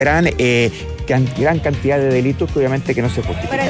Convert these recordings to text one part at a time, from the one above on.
gran cantidad de delitos que obviamente que no se justifican.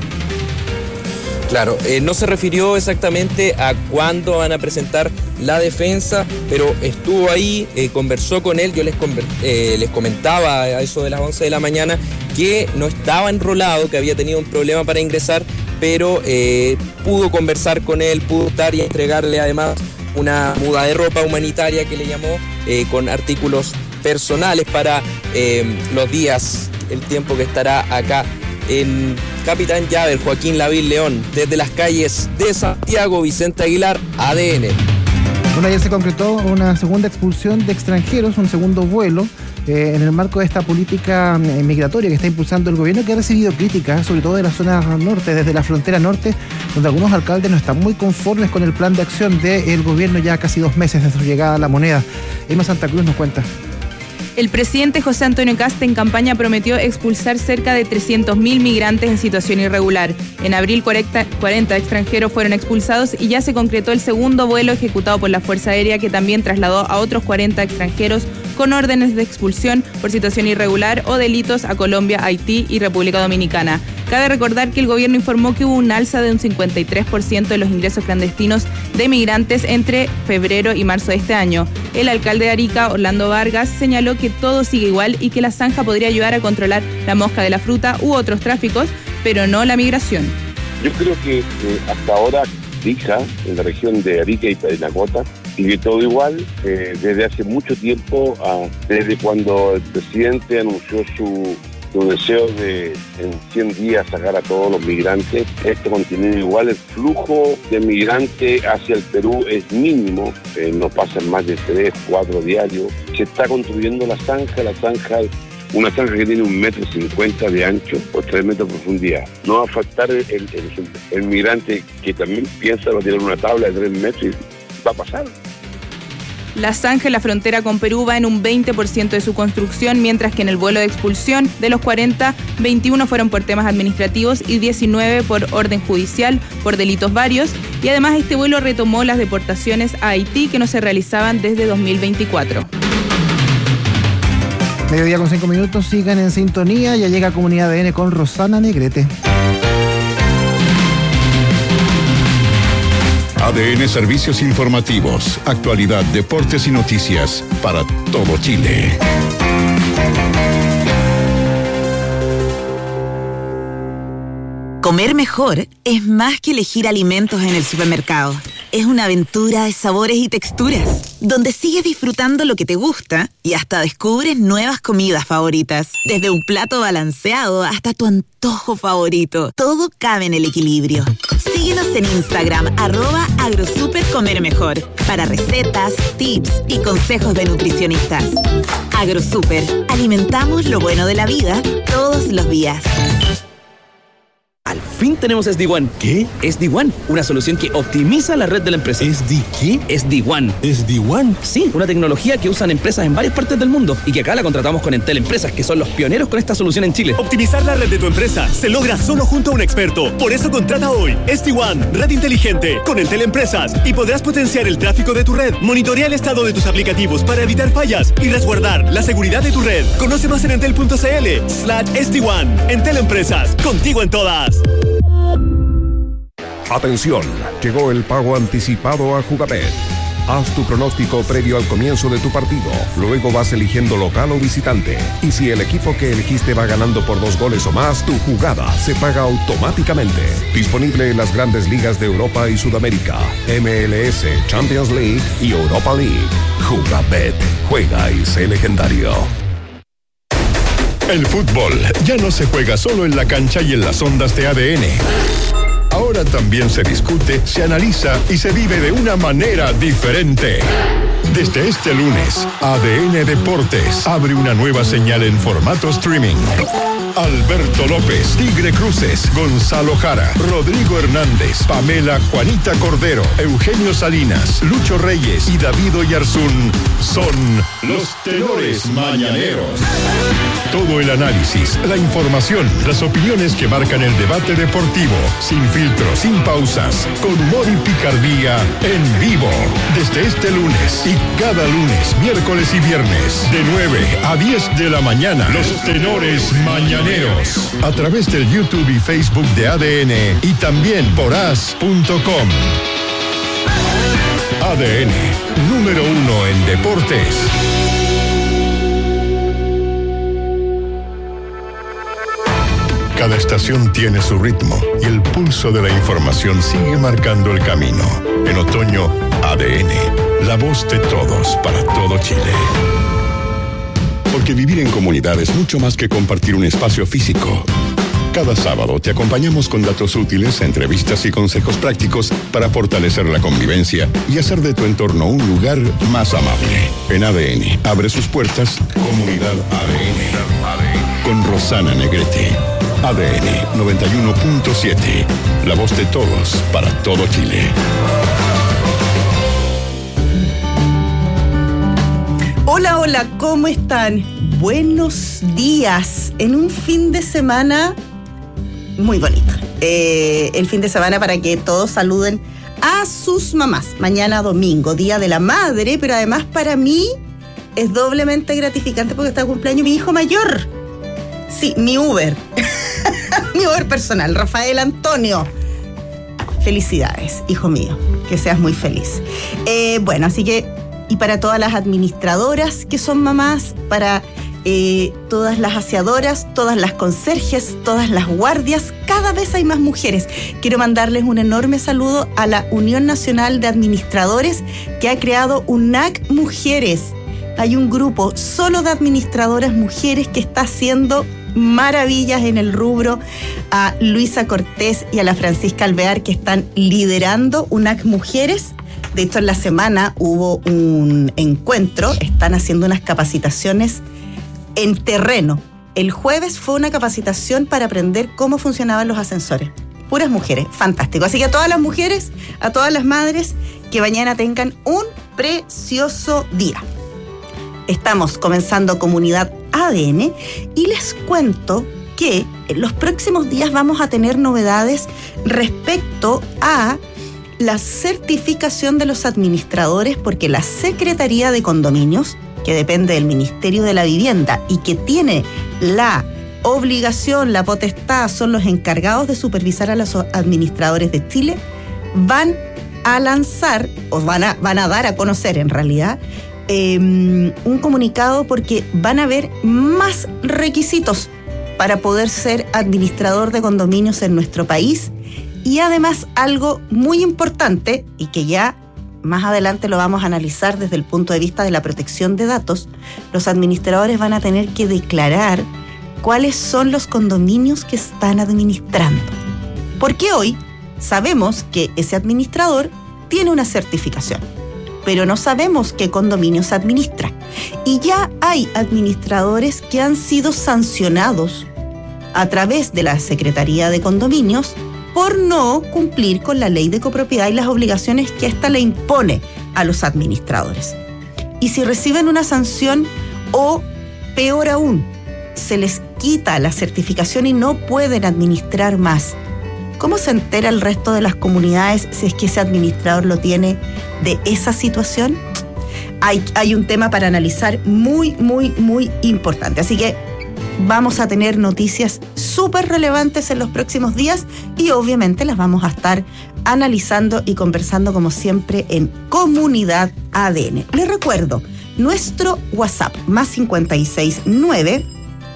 Claro, no se refirió exactamente a cuándo van a presentar la defensa, pero estuvo ahí, conversó con él. Yo les comentaba a eso de las 11 de la mañana que no estaba enrolado, que había tenido un problema para ingresar, pero pudo conversar con él, pudo estar y entregarle además una muda de ropa humanitaria que le llamó, con artículos personales para los días, el tiempo que estará acá en Capitán Llaver. Joaquín Lavín León, desde las calles de Santiago, Vicente Aguilar, ADN. Bueno, ayer se concretó una segunda expulsión de extranjeros, un segundo vuelo, en el marco de esta política migratoria que está impulsando el gobierno, que ha recibido críticas, sobre todo de la zona norte, desde la frontera norte, donde algunos alcaldes no están muy conformes con el plan de acción del gobierno ya casi 2 meses desde su llegada a la moneda. Emma Santa Cruz nos cuenta. El presidente José Antonio Kast en campaña prometió expulsar cerca de 300.000 migrantes en situación irregular. En abril 40 extranjeros fueron expulsados y ya se concretó el segundo vuelo ejecutado por la Fuerza Aérea, que también trasladó a otros 40 extranjeros con órdenes de expulsión por situación irregular o delitos a Colombia, Haití y República Dominicana. Cabe recordar que el gobierno informó que hubo un alza de un 53% de los ingresos clandestinos de migrantes entre febrero y marzo de este año. El alcalde de Arica, Orlando Vargas, señaló que todo sigue igual y que la zanja podría ayudar a controlar la mosca de la fruta u otros tráficos, pero no la migración. Yo creo que hasta ahora Arica, en la región de Arica y Parinacota, sigue todo igual. Desde hace mucho tiempo, desde cuando el presidente anunció su deseo de en 100 días sacar a todos los migrantes, esto continúa igual. El flujo de migrantes hacia el Perú es mínimo, no pasan más de 3, 4 diarios. Se está construyendo la zanja, una zanja que tiene 1,50 m de ancho por 3 metros de profundidad. No va a faltar el migrante que también piensa va a tirar una tabla de 3 metros y va a pasar. La zanja en la frontera con Perú va en un 20% de su construcción, mientras que en el vuelo de expulsión de los 40, 21 fueron por temas administrativos y 19 por orden judicial, por delitos varios. Y además este vuelo retomó las deportaciones a Haití que no se realizaban desde 2024. Mediodía con 5 minutos, sigan en sintonía. Ya llega Comunidad ADN con Rosana Negrete. ADN Servicios Informativos, actualidad, deportes y noticias para todo Chile. Comer mejor es más que elegir alimentos en el supermercado. Es una aventura de sabores y texturas, donde sigues disfrutando lo que te gusta y hasta descubres nuevas comidas favoritas. Desde un plato balanceado hasta tu antojo favorito, todo cabe en el equilibrio. Síguenos en Instagram, @agrosupercomermejor, para recetas, tips y consejos de nutricionistas. AgroSuper, alimentamos lo bueno de la vida todos los días. Al fin tenemos SD-WAN. ¿Qué? SD-WAN, una solución que optimiza la red de la empresa. ¿SD qué? SD-WAN. ¿SD-WAN? Sí, una tecnología que usan empresas en varias partes del mundo y que acá la contratamos con Entel Empresas, que son los pioneros con esta solución en Chile. Optimizar la red de tu empresa se logra solo junto a un experto. Por eso contrata hoy SD-WAN, red inteligente, con Entel Empresas, y podrás potenciar el tráfico de tu red, monitorear el estado de tus aplicativos para evitar fallas y resguardar la seguridad de tu red. Conoce más en entel.cl/SD-WAN. Entel Empresas, contigo en todas. Atención, llegó el pago anticipado a Jugabet. Haz tu pronóstico previo al comienzo de tu partido. Luego vas eligiendo local o visitante. Y si el equipo que elegiste va ganando por 2 goles o más, tu jugada se paga automáticamente. Disponible en las grandes ligas de Europa y Sudamérica, MLS, Champions League y Europa League. Jugabet, juega y sé legendario. El fútbol ya no se juega solo en la cancha y en las ondas de ADN. Ahora también se discute, se analiza y se vive de una manera diferente. Desde este lunes, ADN Deportes abre una nueva señal en formato streaming. Alberto López, Tigre Cruces, Gonzalo Jara, Rodrigo Hernández, Pamela Juanita Cordero, Eugenio Salinas, Lucho Reyes y David Oyarzún son los tenores mañaneros. Todo el análisis, la información, las opiniones que marcan el debate deportivo, sin filtros, sin pausas, con humor y picardía, en vivo, desde este lunes y cada lunes, miércoles y viernes, de 9 a 10 de la mañana, los tenores mañaneros, a través del YouTube y Facebook de ADN y también por as.com. ADN, número 1 en deportes. Cada estación tiene su ritmo y el pulso de la información sigue marcando el camino. En otoño, ADN, la voz de todos para todo Chile. Porque vivir en comunidad es mucho más que compartir un espacio físico. Cada sábado te acompañamos con datos útiles, entrevistas y consejos prácticos para fortalecer la convivencia y hacer de tu entorno un lugar más amable. En ADN, abre sus puertas Comunidad ADN. Con Rosana Negrete. ADN 91.7. La voz de todos para todo Chile. Hola, hola, ¿cómo están? Buenos días. En un fin de semana muy bonito. El fin de semana para que todos saluden a sus mamás. Mañana domingo, Día de la Madre, pero además para mí es doblemente gratificante porque está de cumpleaños mi hijo mayor. Sí, mi Uber. Mi Uber personal, Rafael Antonio. Felicidades, hijo mío. Que seas muy feliz. Bueno, así que, y para todas las administradoras que son mamás, para todas las aseadoras, todas las conserjes, todas las guardias, cada vez hay más mujeres. Quiero mandarles un enorme saludo a la Unión Nacional de Administradores que ha creado UNAC Mujeres. Hay un grupo solo de administradoras mujeres que está haciendo maravillas en el rubro. A Luisa Cortés y a la Francisca Alvear que están liderando UNAC Mujeres. De hecho, en la semana hubo un encuentro, están haciendo unas capacitaciones en terreno. El jueves fue una capacitación para aprender cómo funcionaban los ascensores. Puras mujeres, fantástico. Así que a todas las mujeres, a todas las madres, que mañana tengan un precioso día. Estamos comenzando Comunidad ADN y les cuento que en los próximos días vamos a tener novedades respecto a la certificación de los administradores, porque la Secretaría de Condominios, que depende del Ministerio de la Vivienda y que tiene la obligación, la potestad, son los encargados de supervisar a los administradores de Chile, van a lanzar, o van a dar a conocer en realidad, un comunicado porque van a haber más requisitos para poder ser administrador de condominios en nuestro país. Y además algo muy importante y que ya más adelante lo vamos a analizar desde el punto de vista de la protección de datos, los administradores van a tener que declarar cuáles son los condominios que están administrando. Porque hoy sabemos que ese administrador tiene una certificación, pero no sabemos qué condominios administra. Y ya hay administradores que han sido sancionados a través de la Secretaría de Condominios por no cumplir con la ley de copropiedad y las obligaciones que ésta le impone a los administradores. Y si reciben una sanción o, peor aún, se les quita la certificación y no pueden administrar más, ¿cómo se entera el resto de las comunidades si es que ese administrador lo tiene de esa situación? Hay un tema para analizar muy, muy, muy importante. Así que vamos a tener noticias súper relevantes en los próximos días y obviamente las vamos a estar analizando y conversando como siempre en Comunidad ADN. Les recuerdo, nuestro WhatsApp más 569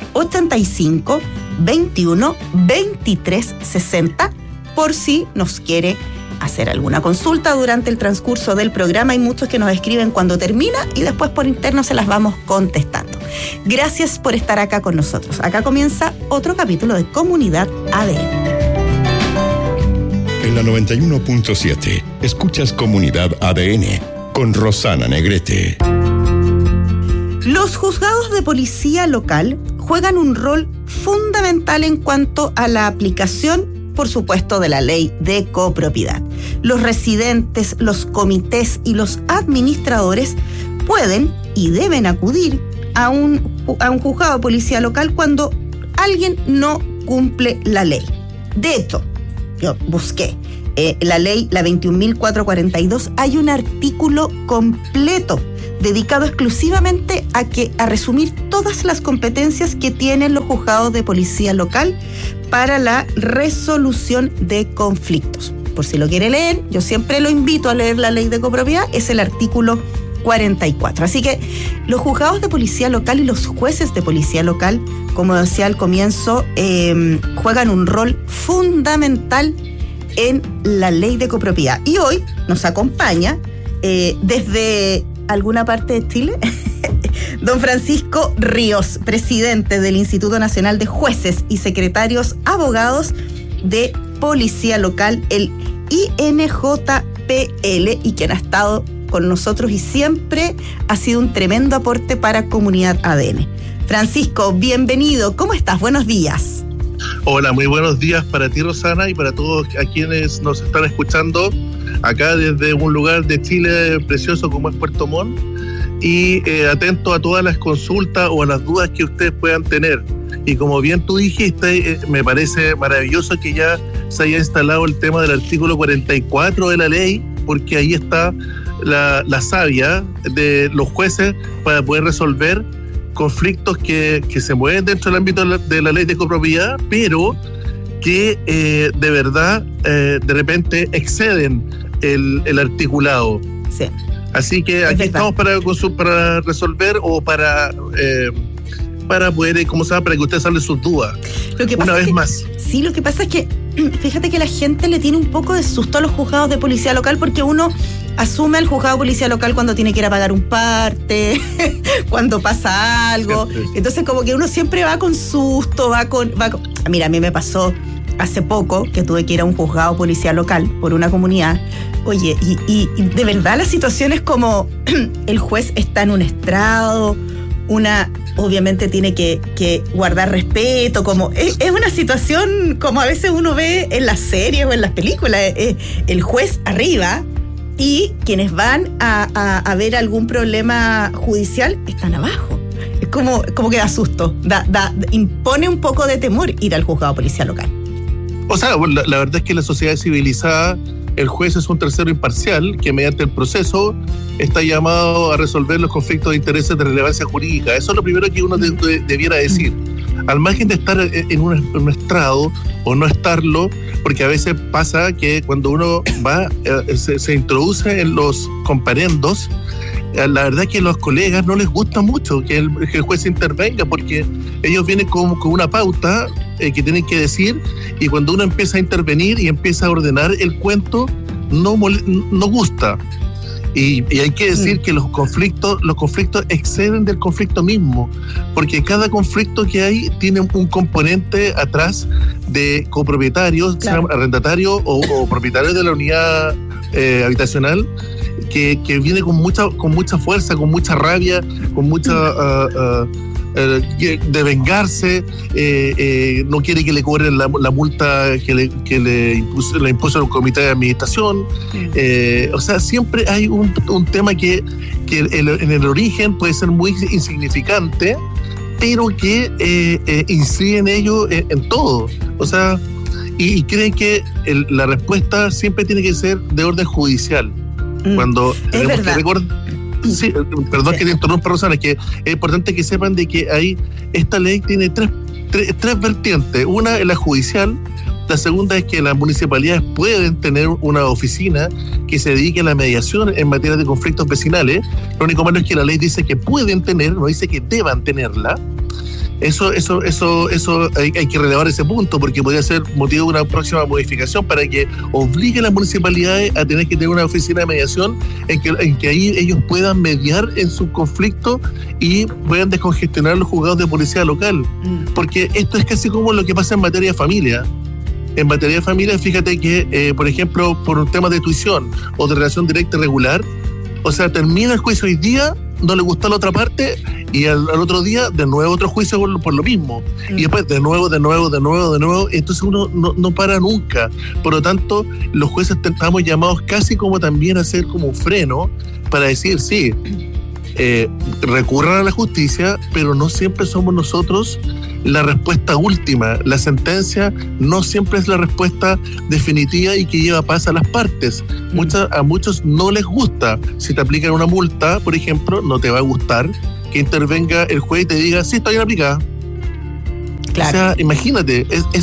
85 21 23 60 por si nos quiere hacer alguna consulta durante el transcurso del programa. Hay muchos que nos escriben cuando termina y después por interno se las vamos contestando. Gracias por estar acá con nosotros. Acá comienza otro capítulo de Comunidad ADN. En la 91.7 escuchas Comunidad ADN con Rosana Negrete. Los juzgados de policía local juegan un rol fundamental en cuanto a la aplicación, por supuesto, de la ley de copropiedad. Los residentes, los comités y los administradores pueden y deben acudir a un juzgado de policía local cuando alguien no cumple la ley. De hecho, yo busqué la ley, la 21.442, hay un artículo completo dedicado exclusivamente a resumir todas las competencias que tienen los juzgados de policía local para la resolución de conflictos. Por si lo quiere leer, yo siempre lo invito a leer la ley de copropiedad, es el artículo 44. Así que los juzgados de policía local y los jueces de policía local, como decía al comienzo, juegan un rol fundamental en la ley de copropiedad. Y hoy nos acompaña desde alguna parte de Chile don Francisco Ríos, presidente del Instituto Nacional de Jueces y Secretarios Abogados de Policía Local, el INJPL, y quien ha estado con nosotros y siempre ha sido un tremendo aporte para Comunidad ADN. Francisco, bienvenido. ¿Cómo estás? Buenos días. Hola, muy buenos días para ti, Rosana, y para todos a quienes nos están escuchando acá desde un lugar de Chile precioso como es Puerto Montt, y atento a todas las consultas o a las dudas que ustedes puedan tener. Y como bien tú dijiste, me parece maravilloso que ya se haya instalado el tema del artículo 44 de la ley, porque ahí está la savia de los jueces para poder resolver conflictos que se mueven dentro del ámbito de la ley de copropiedad, pero que de verdad de repente exceden el articulado. Sí. Así que aquí estamos para resolver o para poder, ¿cómo se llama? Para que ustedes salen sus dudas. Una vez más. Sí, lo que pasa es que fíjate que la gente le tiene un poco de susto a los juzgados de policía local, porque uno asume al juzgado de policía local cuando tiene que ir a pagar un parte, cuando pasa algo. Entonces como que uno siempre va con susto, va con... Mira, a mí me pasó hace poco que tuve que ir a un juzgado de policía local por una comunidad. Oye, y de verdad la situación es como el juez está en un estrado, obviamente tiene que guardar respeto, como es una situación como a veces uno ve en las series o en las películas, el juez arriba y quienes van a ver algún problema judicial están abajo. Es como que da susto, impone un poco de temor ir al juzgado de policía local. O sea, la verdad es que en la sociedad civilizada el juez es un tercero imparcial que mediante el proceso está llamado a resolver los conflictos de intereses de relevancia jurídica. Eso es lo primero que uno debiera decir. Al margen de estar en un estrado o no estarlo, porque a veces pasa que cuando uno va, se introduce en los comparendos, la verdad es que a los colegas no les gusta mucho que el juez intervenga, porque ellos vienen con una pauta que tienen que decir, y cuando uno empieza a intervenir y empieza a ordenar el cuento, no gusta. Y hay que decir que los conflictos exceden del conflicto mismo, porque cada conflicto que hay tiene un componente atrás de copropietarios, claro, arrendatarios o propietarios de la unidad habitacional, que viene con mucha fuerza, con mucha rabia, con mucha de vengarse, no quiere que le cobren la multa que le impuso el comité de administración. O sea, siempre hay un tema que en el origen puede ser muy insignificante, pero que incide en ello en todo. O sea, y creen que la respuesta siempre tiene que ser de orden judicial. Cuando tenemos que recordar. Sí, perdón que te interrumpa, Rosana, que es importante que sepan de que esta ley tiene tres vertientes. Una es la judicial, la segunda es que las municipalidades pueden tener una oficina que se dedique a la mediación en materia de conflictos vecinales. Lo único malo es que la ley dice que pueden tener, no dice que deban tenerla. Eso hay que relevar ese punto, porque podría ser motivo de una próxima modificación para que obligue a las municipalidades a tener que tener una oficina de mediación en que ahí ellos puedan mediar en su conflicto y puedan descongestionar los juzgados de policía local. Porque esto es casi como lo que pasa en materia de familia. En materia de familia, fíjate que, por ejemplo, por un tema de tuición o de relación directa y regular, o sea, termina el juicio hoy día no le gusta la otra parte, y al otro día de nuevo otro juicio por lo mismo, y después de nuevo, entonces uno no para nunca. Por lo tanto, los jueces estamos llamados casi como también a hacer como un freno para decir, sí, recurran a la justicia, pero no siempre somos nosotros la respuesta última. La sentencia no siempre es la respuesta definitiva y que lleva paz a las partes. A muchos no les gusta. Si te aplican una multa, por ejemplo, no te va a gustar que intervenga el juez y te diga, sí, está bien aplicada. Claro. O sea, imagínate,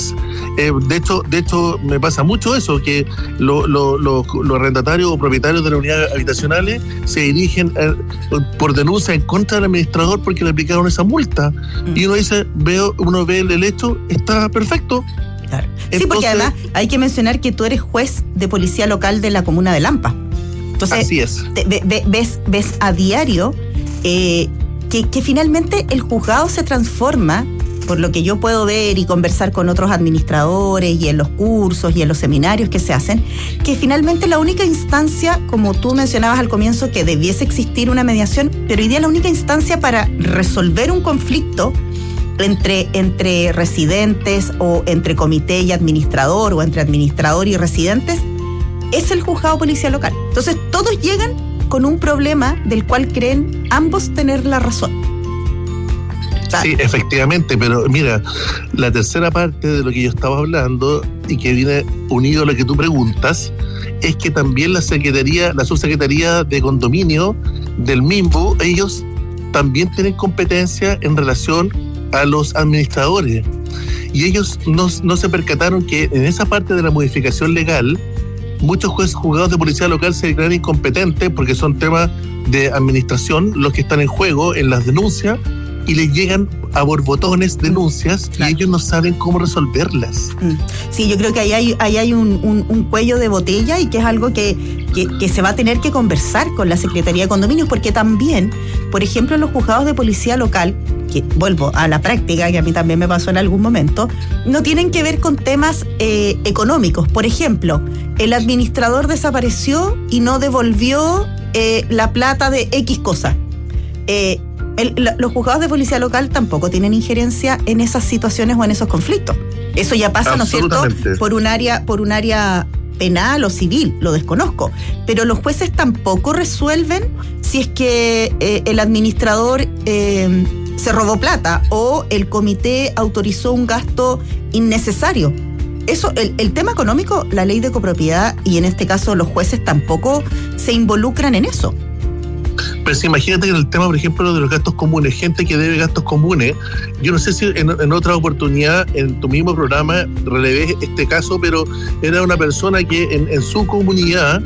de hecho me pasa mucho eso, que los arrendatarios o propietarios de las unidades habitacionales se dirigen por denuncia en contra del administrador porque le aplicaron esa multa. Y uno dice, uno ve el hecho, está perfecto. Claro. Entonces, sí, porque además hay que mencionar que tú eres juez de policía local de la comuna de Lampa. Entonces, así es. Ves a diario que finalmente el juzgado se transforma, por lo que yo puedo ver y conversar con otros administradores y en los cursos y en los seminarios que se hacen, que finalmente la única instancia, como tú mencionabas al comienzo, que debiese existir una mediación, pero hoy día la única instancia para resolver un conflicto entre residentes o entre comité y administrador o entre administrador y residentes es el juzgado policial local. Entonces todos llegan con un problema del cual creen ambos tener la razón. Sí, efectivamente, pero mira, la tercera parte de lo que yo estaba hablando y que viene unido a lo que tú preguntas, es que también la subsecretaría de condominio del MIMBU, ellos también tienen competencia en relación a los administradores, y ellos no se percataron que en esa parte de la modificación legal muchos juzgados de policía local se declaran incompetentes porque son temas de administración los que están en juego en las denuncias, y les llegan a borbotones denuncias, claro, y ellos no saben cómo resolverlas. Sí, yo creo que ahí hay un cuello de botella, y que es algo que se va a tener que conversar con la Secretaría de Condominios, porque también, por ejemplo, los juzgados de policía local, que vuelvo a la práctica, que a mí también me pasó en algún momento, no tienen que ver con temas económicos. Por ejemplo, el administrador desapareció y no devolvió la plata de X cosa. Los juzgados de policía local tampoco tienen injerencia en esas situaciones o en esos conflictos. Eso ya pasa, ¿no es cierto?, por un área penal o civil, lo desconozco. Pero los jueces tampoco resuelven si es que el administrador se robó plata o el comité autorizó un gasto innecesario. Eso, el tema económico, la ley de copropiedad, y en este caso los jueces tampoco se involucran en eso. Pero si imagínate que en el tema, por ejemplo, de los gastos comunes, gente que debe gastos comunes, yo no sé si en otra oportunidad en tu mismo programa relevé este caso, pero era una persona que en su comunidad,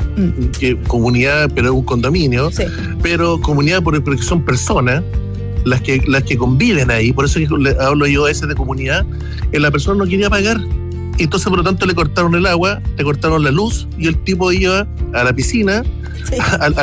pero es un condominio, sí, pero comunidad porque son personas las que conviven ahí, por eso hablo yo a ese de comunidad, la persona no quería pagar. Entonces, por lo tanto, le cortaron el agua, le cortaron la luz, y el tipo iba a la piscina, sí,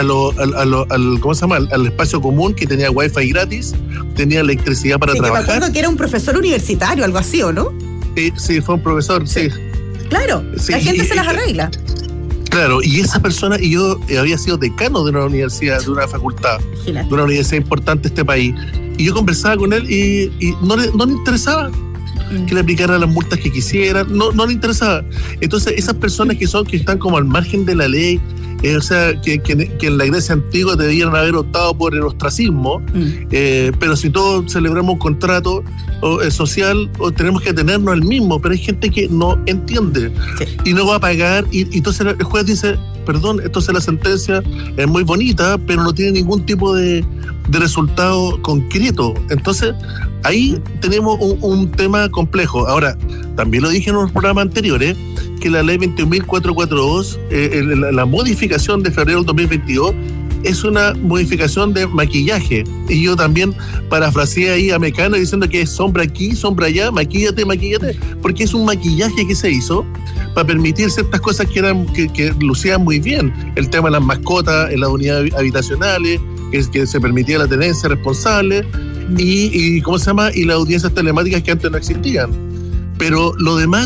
¿cómo se llama? Al espacio común, que tenía wifi gratis, tenía electricidad para trabajar. Me acuerdo que era un profesor universitario, algo así, ¿o no? Sí, fue un profesor, sí. Claro, sí, la gente se las arregla. Claro, y esa persona, y yo había sido decano de una universidad, de una facultad, de una universidad importante de este país, y yo conversaba con él y no le interesaba que le aplicara las multas que quisiera, no le interesaba. Entonces, esas personas que están como al margen de la ley, o sea, que en la Grecia antigua debieran haber optado por el ostracismo, pero si todos celebramos un contrato social, tenemos que tenernos el mismo, pero hay gente que no entiende, sí, y no va a pagar, y entonces el juez dice, perdón, entonces la sentencia es muy bonita, pero no tiene ningún tipo de resultado concreto. Entonces, ahí tenemos un tema complejo. Ahora, también lo dije en unos programas anteriores, que la ley 21.442, la modificación de febrero del 2022, es una modificación de maquillaje. Y yo también parafraseé ahí a Mecano diciendo que es sombra aquí, sombra allá, maquíllate, porque es un maquillaje que se hizo para permitir ciertas cosas que lucían muy bien. El tema de las mascotas en las unidades habitacionales, que se permitía la tenencia responsable, y ¿cómo se llama? Y las audiencias telemáticas que antes no existían. Pero lo demás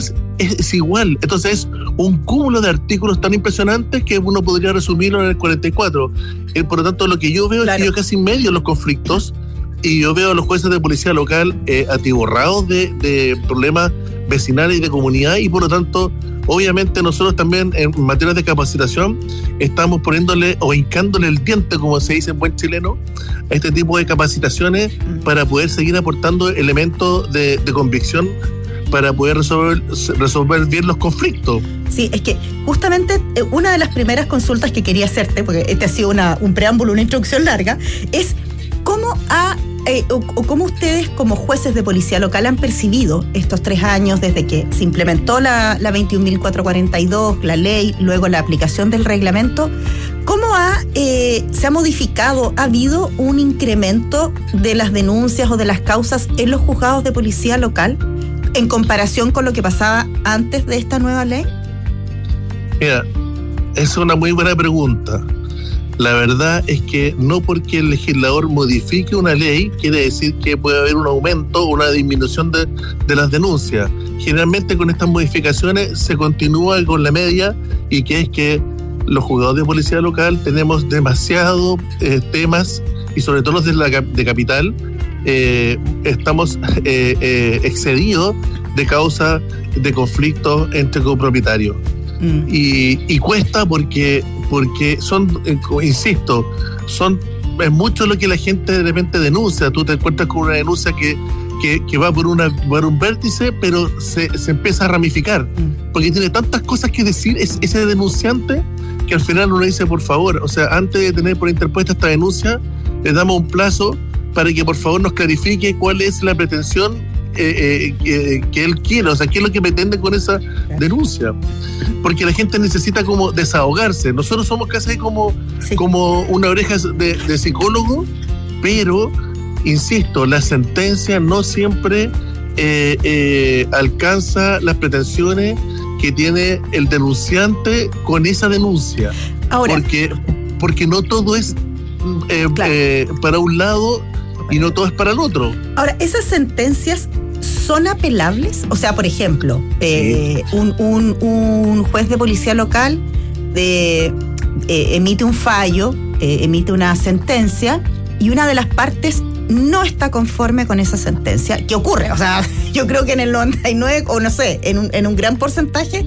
es igual. Entonces es un cúmulo de artículos tan impresionantes que uno podría resumirlo en el 44. Por lo tanto, lo que yo veo es que yo casi medio los conflictos, y yo veo a los jueces de policía local atiborrados de problemas vecinales y de comunidad, y por lo tanto, obviamente nosotros también en materia de capacitación estamos poniéndole o hincándole el diente, como se dice en buen chileno, a este tipo de capacitaciones para poder seguir aportando elementos de convicción para poder resolver bien los conflictos. Sí, es que justamente una de las primeras consultas que quería hacerte, porque este ha sido un preámbulo, una introducción larga, es cómo ustedes como jueces de policía local han percibido estos 3 años desde que se implementó la 21.442, la ley, luego la aplicación del reglamento. ¿Cómo se ha modificado? ¿Ha habido un incremento de las denuncias o de las causas en los juzgados de policía local en comparación con lo que pasaba antes de esta nueva ley? Mira, es una muy buena pregunta. La verdad es que no porque el legislador modifique una ley quiere decir que puede haber un aumento o una disminución de las denuncias. Generalmente con estas modificaciones se continúa con la media, y que es que los juzgados de policía local tenemos demasiados temas, y sobre todo los de capital, estamos excedidos de causa de conflictos entre copropietarios. Y cuesta porque son, insisto, es mucho lo que la gente de repente denuncia. Tú te encuentras con una denuncia que va por un vértice, pero se empieza a ramificar, porque tiene tantas cosas que decir ese denunciante, que al final uno dice, por favor, o sea, antes de tener por interpuesta esta denuncia, le damos un plazo para que por favor nos clarifique cuál es la pretensión que él quiere, o sea, qué es lo que pretende con esa denuncia, porque la gente necesita como desahogarse. Nosotros somos casi como una oreja de psicólogo, pero insisto, la sentencia no siempre alcanza las pretensiones que tiene el denunciante con esa denuncia. Ahora, porque no todo es para un lado y no todo es para el otro. Ahora, esas sentencias ¿son apelables? O sea, por ejemplo, un juez de policía local emite un fallo, emite una sentencia, y una de las partes no está conforme con esa sentencia. ¿Qué ocurre? O sea, yo creo que en el 99, o no sé, en un gran porcentaje,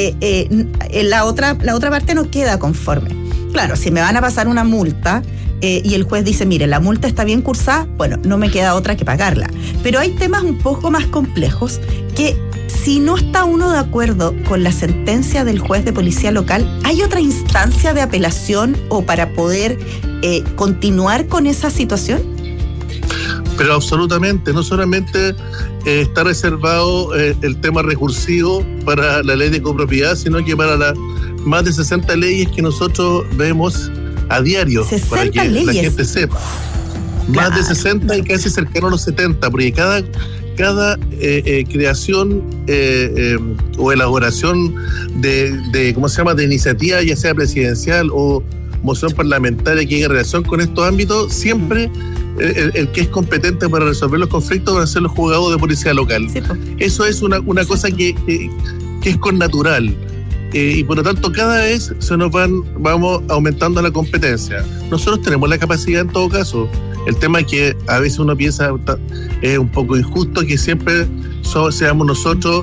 la otra parte no queda conforme. Claro, si me van a pasar una multa, y el juez dice, mire, la multa está bien cursada, bueno, no me queda otra que pagarla. Pero hay temas un poco más complejos que, si no está uno de acuerdo con la sentencia del juez de policía local, ¿hay otra instancia de apelación o para poder continuar con esa situación? Pero absolutamente, no solamente está reservado el tema recursivo para la ley de copropiedad, sino que para las más de 60 leyes que nosotros vemos a diario, para que leyes. La gente sepa. Claro. Más de 60 y casi cercano a los 70, porque cada creación o elaboración de ¿cómo se llama?, de iniciativa, ya sea presidencial o moción parlamentaria que en relación con estos ámbitos, siempre el que es competente para resolver los conflictos van a ser los juzgados de policía local. Sí, pues. Eso es una cosa que es connatural. Y por lo tanto cada vez vamos aumentando la competencia. Nosotros tenemos la capacidad en todo caso. El tema es que a veces uno piensa es un poco injusto que siempre seamos nosotros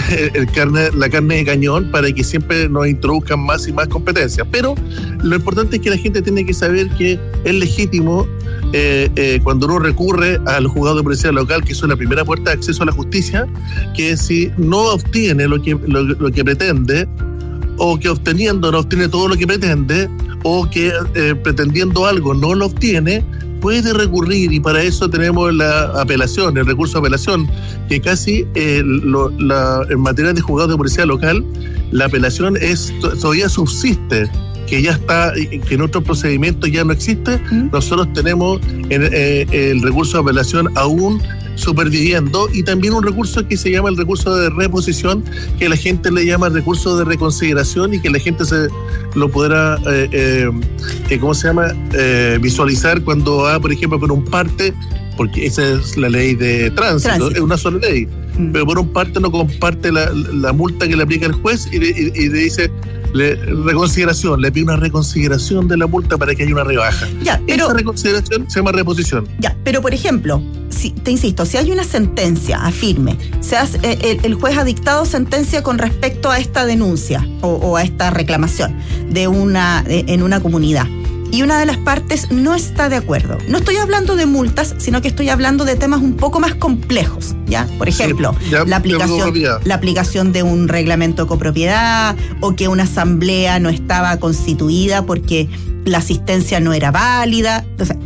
la carne de cañón para que siempre nos introduzcan más y más competencias. Pero lo importante es que la gente tiene que saber que es legítimo cuando uno recurre al juzgado de policía local, que es la primera puerta de acceso a la justicia, que si no obtiene lo que pretende, o que obteniendo no obtiene todo lo que pretende, o que pretendiendo algo no lo obtiene, puede recurrir, y para eso tenemos la apelación, el recurso de apelación, que casi en materia de juzgado de policía local, la apelación todavía subsiste, que ya está, que en otros procedimientos ya no existe. Nosotros tenemos el recurso de apelación aún superviviendo, y también un recurso que se llama el recurso de reposición, que la gente le llama recurso de reconsideración, y que la gente lo podrá visualizar cuando va, por ejemplo, por un parte porque esa es la ley de tránsito. Es una sola ley. Pero por un parte no comparte la multa que le aplica el juez y le dice reconsideración, le pide una reconsideración de la multa para que haya una rebaja. Ya, pero esa reconsideración se llama reposición. Ya, pero por ejemplo, te insisto, si hay una sentencia afirme, el juez ha dictado sentencia con respecto a esta denuncia o a esta reclamación en una comunidad, y una de las partes no está de acuerdo. No estoy hablando de multas, sino que estoy hablando de temas un poco más complejos, ¿ya? Por ejemplo, la aplicación de un reglamento de copropiedad, o que una asamblea no estaba constituida porque la asistencia no era válida. O sea,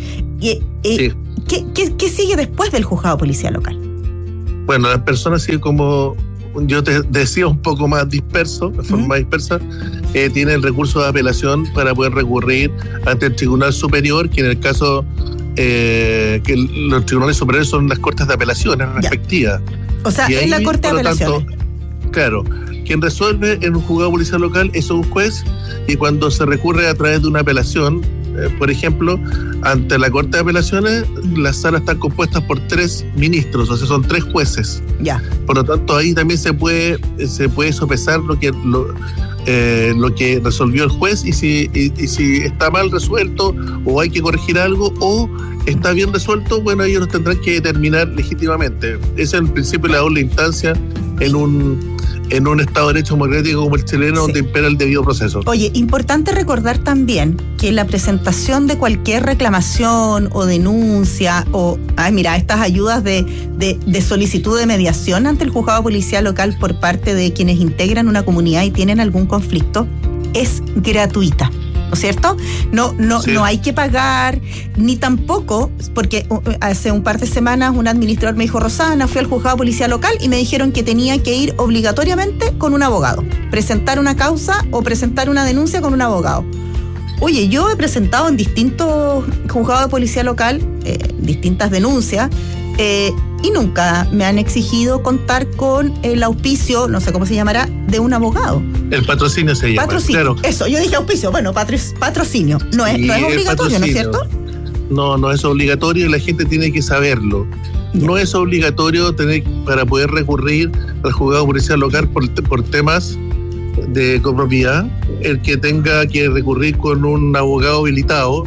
¿qué sigue después del juzgado policial local? Bueno, las personas siguen como yo te decía, un poco más disperso, de forma más dispersa, tiene el recurso de apelación para poder recurrir ante el Tribunal Superior, que en el caso que los tribunales superiores son las cortes de apelaciones respectivas. O sea, es la corte de apelaciones. Claro, quien resuelve en un juzgado policial local es un juez, y cuando se recurre a través de una apelación, por ejemplo, ante la Corte de Apelaciones, las salas están compuestas por 3 ministros, o sea, son 3 jueces. Ya. Por lo tanto, ahí también se puede sopesar lo que resolvió el juez, y si está mal resuelto o hay que corregir algo, o está bien resuelto, bueno, ellos tendrán que determinar legítimamente. Ese es el principio de la doble instancia en un Estado de Derecho democrático como el chileno, donde impera el debido proceso. Oye, importante recordar también que la presentación de cualquier reclamación o denuncia estas ayudas de solicitud de mediación ante el juzgado policial local por parte de quienes integran una comunidad y tienen algún conflicto es gratuita. ¿No es cierto? No hay que pagar, ni tampoco, porque hace un par de semanas un administrador me dijo: Rosana, fui al juzgado policial local y me dijeron que tenía que ir obligatoriamente con un abogado, presentar una causa o presentar una denuncia con un abogado. Oye, yo he presentado en distintos juzgados de policía local distintas denuncias, y nunca me han exigido contar con el auspicio, no sé cómo se llamará, de un abogado. El patrocinio se llama. Patrocinio, claro. Eso, yo dije auspicio, bueno, patrocinio. No es obligatorio, ¿no es cierto? No es obligatorio, y la gente tiene que saberlo. No es obligatorio para poder recurrir al juzgado policial local por temas de copropiedad, el que tenga que recurrir con un abogado habilitado.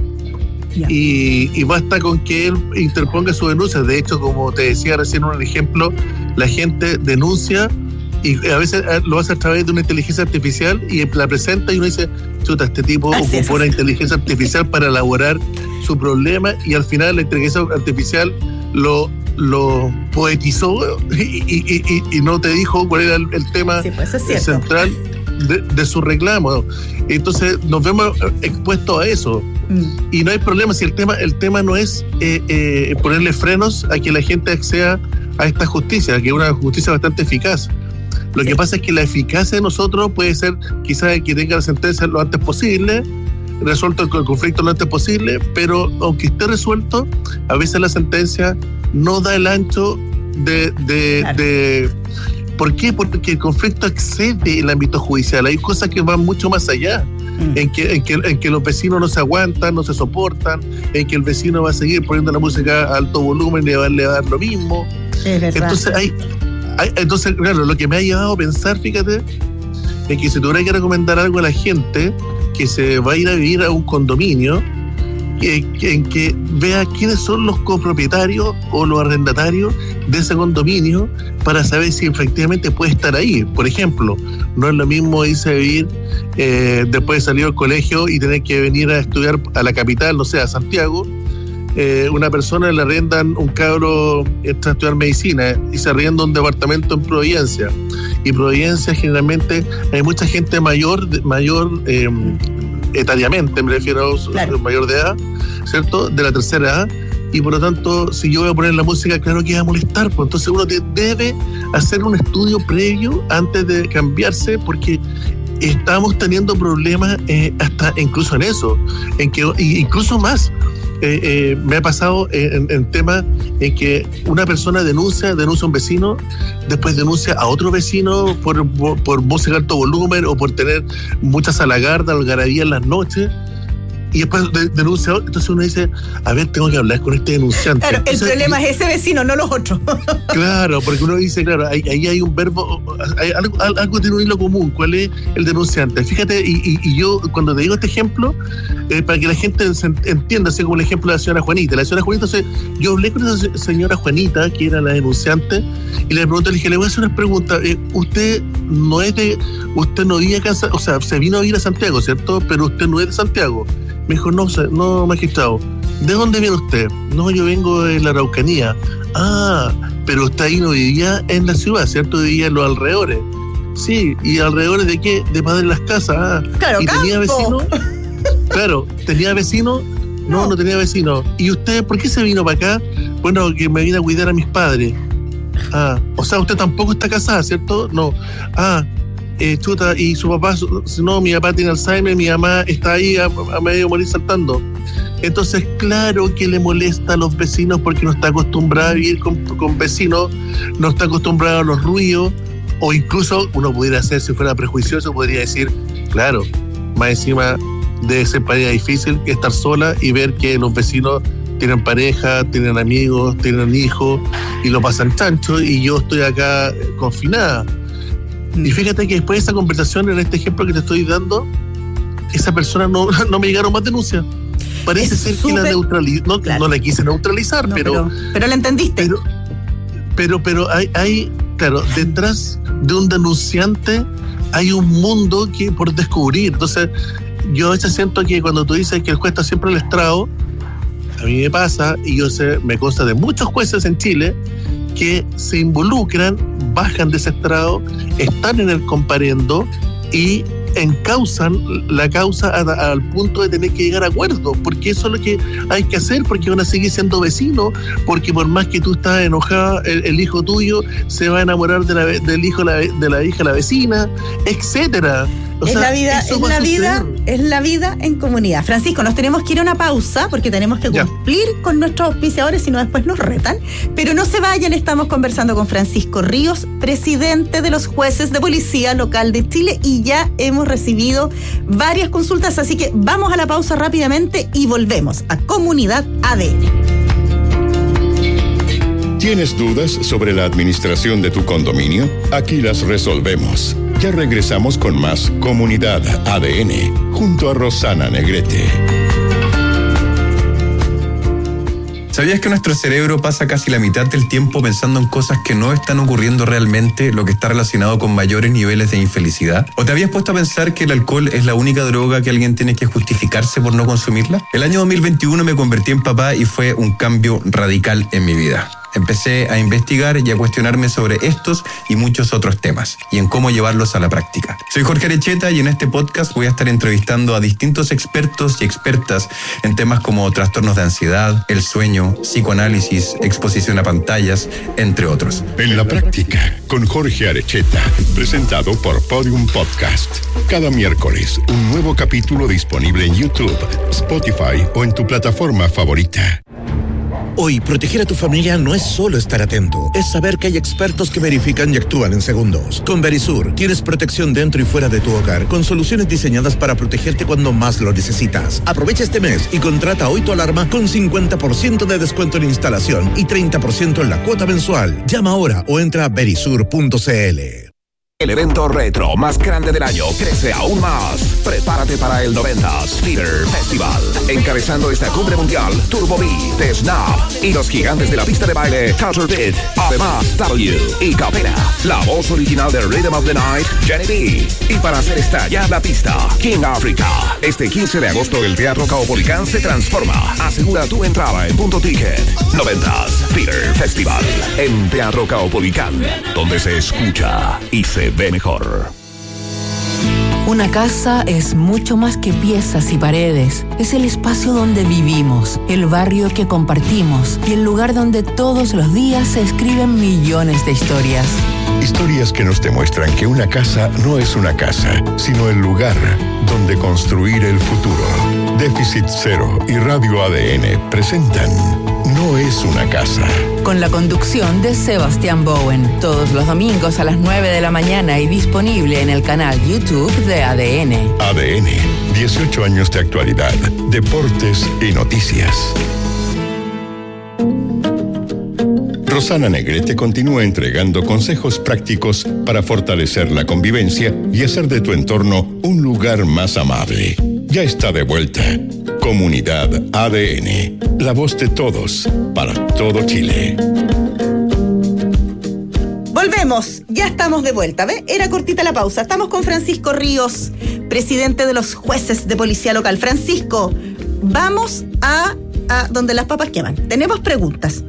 Y basta con que él interponga su denuncia. De hecho, como te decía recién en un ejemplo, la gente denuncia y a veces lo hace a través de una inteligencia artificial y la presenta, y uno dice: chuta, este tipo ocupó una inteligencia artificial para elaborar su problema, y al final la inteligencia artificial lo poetizó y no te dijo cuál era el tema central de su reclamo. Entonces nos vemos expuestos a eso. Y no hay problema si el tema no es ponerle frenos a que la gente acceda a esta justicia, que es una justicia bastante eficaz. Lo que pasa es que la eficacia de nosotros puede ser quizás que tenga la sentencia lo antes posible, resuelto el conflicto lo antes posible, pero aunque esté resuelto, a veces la sentencia no da el ancho de ¿por qué? Porque el conflicto excede el ámbito judicial. Hay cosas que van mucho más allá. En que los vecinos no se aguantan, no se soportan, en que el vecino va a seguir poniendo la música a alto volumen y le va a dar lo mismo. Entonces, claro, lo que me ha llevado a pensar, fíjate, es que si tuviera que recomendar algo a la gente que se va a ir a vivir a un condominio, en que vea quiénes son los copropietarios o los arrendatarios de ese condominio, para saber si efectivamente puede estar ahí. Por ejemplo, no es lo mismo irse a vivir después de salir del colegio y tener que venir a estudiar a la capital, no sé, a Santiago. Una persona le arrendan un cabro a estudiar medicina y se arrienda un departamento en Providencia. Y Providencia generalmente hay mucha gente mayor etariamente, me refiero a mayor de edad, ¿cierto? De la tercera edad. Y por lo tanto, si yo voy a poner la música, claro que va a molestar, pues entonces uno debe hacer un estudio previo antes de cambiarse, porque estamos teniendo problemas hasta incluso en eso, incluso más. Me ha pasado en temas en que una persona denuncia a un vecino, después denuncia a otro vecino por música de alto volumen o por tener mucha salagarda, algarabía en las noches. y después denuncia, entonces uno dice, a ver, tengo que hablar con este denunciante. Claro, entonces, el problema es ese vecino, no los otros. Claro, porque uno dice, claro, ahí hay un verbo, hay algo tiene un hilo común. ¿Cuál es el denunciante? Fíjate, y yo cuando te digo este ejemplo, para que la gente entienda, así como el ejemplo de la señora Juanita. La señora Juanita, yo hablé con esa señora Juanita, que era la denunciante, y le pregunté, le dije, le voy a hacer una pregunta. Usted no vive acá, o sea, se vino a vivir a Santiago, ¿cierto? Pero usted no es de Santiago. Me dijo, no, magistrado. ¿De dónde viene usted? No, yo vengo de la Araucanía. Ah, pero usted ahí no vivía en la ciudad, ¿cierto? Vivía en los alrededores. Sí, ¿y alrededores de qué? De Padre Las Casas. Ah. Claro, ¿y tenía vecinos? Claro, ¿tenía vecinos? No tenía vecinos. ¿Y usted por qué se vino para acá? Bueno, que me vine a cuidar a mis padres. Ah, o sea, usted tampoco está casada, ¿cierto? No. Ah, chuta, y su papá, no, mi papá tiene Alzheimer, mi mamá está ahí a medio morir saltando. Entonces, claro que le molesta a los vecinos porque no está acostumbrada a vivir con vecinos, no está acostumbrada a los ruidos, o incluso uno pudiera hacer, si fuera prejuicioso, podría decir, claro, más encima debe ser para ella difícil estar sola y ver que los vecinos tienen pareja, tienen amigos, tienen hijos y lo pasan chancho y yo estoy acá confinada. Y fíjate que después de esa conversación, en este ejemplo que te estoy dando, esa persona no me llegaron más denuncias. Parece ser que la neutralizó, no la quise neutralizar, no, pero la entendiste. Pero hay, claro, detrás de un denunciante hay un mundo que por descubrir. Entonces, yo a veces siento que cuando tú dices que el juez está siempre al estrado, a mí me pasa, y yo sé, me consta de muchos jueces en Chile, que se involucran, bajan de ese estrado, están en el comparendo y encausan la causa al punto de tener que llegar a acuerdos, porque eso es lo que hay que hacer, porque van a seguir siendo vecinos, porque por más que tú estás enojada, el hijo tuyo se va a enamorar del hijo de la hija de la vecina, etcétera. Es la vida en comunidad. Francisco, nos tenemos que ir a una pausa porque tenemos que cumplir con nuestros auspiciadores, si no después nos retan. Pero no se vayan, estamos conversando con Francisco Ríos, presidente de los jueces de Policía Local de Chile, y ya hemos recibido varias consultas, así que vamos a la pausa rápidamente y volvemos a Comunidad ADN. ¿Tienes dudas sobre la administración de tu condominio? Aquí las resolvemos. Ya regresamos con más Comunidad ADN junto a Rosana Negrete. ¿Sabías que nuestro cerebro pasa casi la mitad del tiempo pensando en cosas que no están ocurriendo realmente, lo que está relacionado con mayores niveles de infelicidad? ¿O te habías puesto a pensar que el alcohol es la única droga que alguien tiene que justificarse por no consumirla? El año 2021 me convertí en papá y fue un cambio radical en mi vida. Empecé a investigar y a cuestionarme sobre estos y muchos otros temas y en cómo llevarlos a la práctica. Soy Jorge Arecheta y en este podcast voy a estar entrevistando a distintos expertos y expertas en temas como trastornos de ansiedad, el sueño, psicoanálisis, exposición a pantallas, entre otros. En la práctica, con Jorge Arecheta, presentado por Podium Podcast. Cada miércoles, un nuevo capítulo disponible en YouTube, Spotify o en tu plataforma favorita. Hoy, proteger a tu familia no es solo estar atento, es saber que hay expertos que verifican y actúan en segundos. Con Verisur, tienes protección dentro y fuera de tu hogar, con soluciones diseñadas para protegerte cuando más lo necesitas. Aprovecha este mes y contrata hoy tu alarma con 50% de descuento en instalación y 30% en la cuota mensual. Llama ahora o entra a verisur.cl. El evento retro más grande del año crece aún más. Prepárate para el 90s Theater Festival. Encabezando esta cumbre mundial, Turbo B, The Snap y los gigantes de la pista de baile, Culture Beat, además W y Capela. La voz original de Rhythm of the Night, Jenny B. Y para hacer estallar la pista, King Africa. Este 15 de agosto el Teatro Caupolicán se transforma. Asegura tu entrada en Punto Ticket. 90s Theater Festival en Teatro Caupolicán, donde se escucha y se ve mejor. Una casa es mucho más que piezas y paredes. Es el espacio donde vivimos, el barrio que compartimos y el lugar donde todos los días se escriben millones de historias. Historias que nos demuestran que una casa no es una casa, sino el lugar donde construir el futuro. Déficit Cero y Radio ADN presentan No es una casa. Con la conducción de Sebastián Bowen. Todos los domingos a las 9 de la mañana y disponible en el canal YouTube de ADN. ADN, 18 años de actualidad, deportes y noticias. Rosana Negrete continúa entregando consejos prácticos para fortalecer la convivencia y hacer de tu entorno un lugar más amable. Ya está de vuelta. Comunidad ADN, la voz de todos, para todo Chile. Volvemos, ya estamos de vuelta, ¿ve? Era cortita la pausa. Estamos con Francisco Ríos, presidente de los jueces de Policía Local. Francisco, vamos a donde las papas queman. Tenemos preguntas.